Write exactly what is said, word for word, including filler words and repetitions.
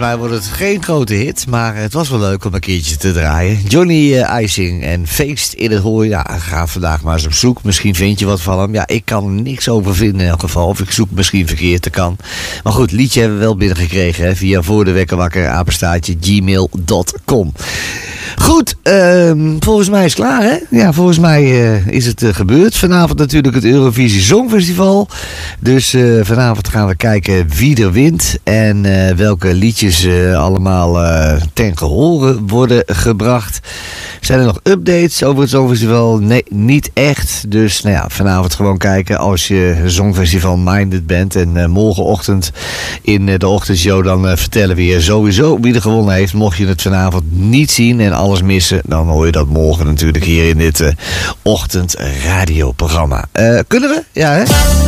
mij wordt het geen grote hit, maar het was wel leuk om een keertje te draaien. Johnny uh, IJsing en Feest in het Hooi. Ja, ga vandaag maar eens op zoek. Misschien vind je wat van hem. Ja, ik kan er niks over vinden in elk geval. Of ik zoek misschien verkeerd, dat kan. Maar goed, liedje hebben we wel binnengekregen hè, via voor de wekker wakker apenstaartje gmail dot com. Goed, uh, volgens mij is het klaar hè? Ja, volgens mij uh, is het uh, gebeurd. Vanavond natuurlijk het Eurovisie Songfestival. Dus uh, vanavond gaan we kijken wie er wint. En uh, welke liedjes uh, allemaal uh, ten gehore worden gebracht. Zijn er nog updates over het Songfestival? Nee, niet echt. Dus nou ja, vanavond gewoon kijken als je Songfestival minded bent. En uh, morgenochtend in uh, de ochtendshow dan uh, vertellen we je sowieso wie er gewonnen heeft. Mocht je het vanavond niet zien en alles missen, dan hoor je dat morgen natuurlijk hier in dit uh, ochtendradioprogramma. Uh, kunnen we? Ja hè?